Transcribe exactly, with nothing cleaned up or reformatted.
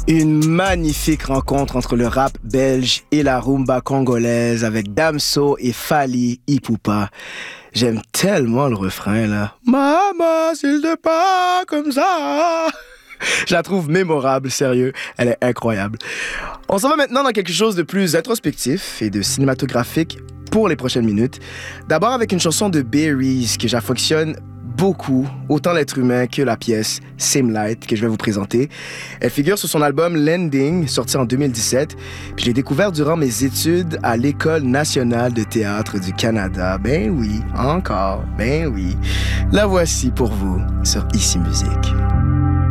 Une magnifique rencontre entre le rap belge et la rumba congolaise avec Damso et Fally Ipupa. J'aime tellement le refrain, là. Maman, s'il te plaît, comme ça. Je la trouve mémorable, sérieux. Elle est incroyable. On s'en va maintenant dans quelque chose de plus introspectif et de cinématographique pour les prochaines minutes. D'abord avec une chanson de Berries que j'affectionne beaucoup, autant l'être humain que la pièce Same Light que je vais vous présenter. Elle figure sur son album Landing, sorti en deux mille dix-sept. Puis je l'ai découvert durant mes études à l'École nationale de théâtre du Canada. Ben oui, encore, ben oui. La voici pour vous sur Ici Musique.